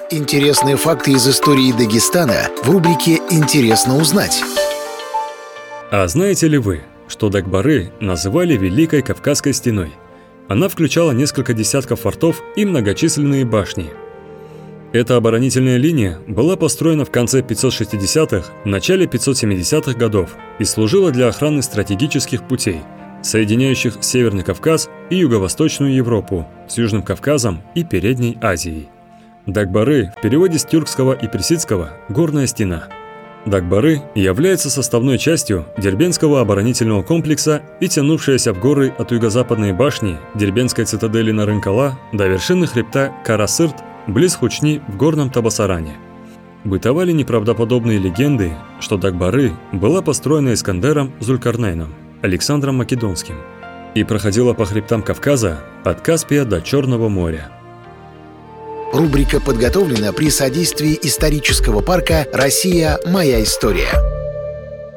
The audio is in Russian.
Интересные факты из истории Дагестана в рубрике «Интересно узнать». А знаете ли вы, что Дагбары называли Великой Кавказской стеной? Она включала несколько десятков фортов и многочисленные башни. Эта оборонительная линия была построена в конце 560-х, начале 570-х годов и служила для охраны стратегических путей, соединяющих Северный Кавказ и Юго-Восточную Европу с Южным Кавказом и Передней Азией. Дагбары в переводе с тюркского и персидского «горная стена». Дагбары является составной частью Дербентского оборонительного комплекса и тянувшаяся в горы от юго-западной башни Дербентской цитадели Нарынкала до вершины хребта Карасырт близ Хучни в горном Табасаране. Бытовали неправдоподобные легенды, что Дагбары была построена Искандером Зулькарнейном, Александром Македонским, и проходила по хребтам Кавказа от Каспия до Черного моря. Рубрика подготовлена при содействии исторического парка «Россия. Моя история».